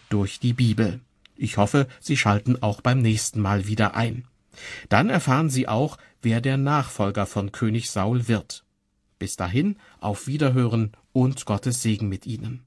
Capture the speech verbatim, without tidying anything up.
durch die Bibel. Ich hoffe, Sie schalten auch beim nächsten Mal wieder ein. Dann erfahren Sie auch, wer der Nachfolger von König Saul wird. Bis dahin, auf Wiederhören und Gottes Segen mit Ihnen.